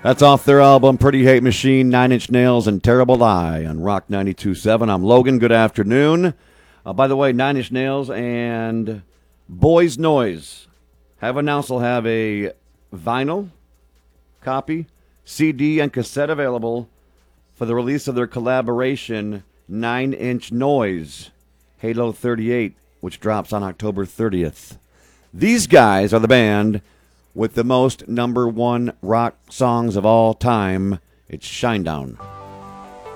That's off their album Pretty Hate Machine, Nine Inch Nails, and Terrible Lie on Rock 92.7. I'm Logan. Good afternoon. By the way, Nine Inch Nails and Boys Noise have announced they'll have a vinyl copy, CD, and cassette available for the release of their collaboration, Nine Inch Noise, Halo 38, which drops on October 30th. These guys are the band with the most number one rock songs of all time. It's Shinedown.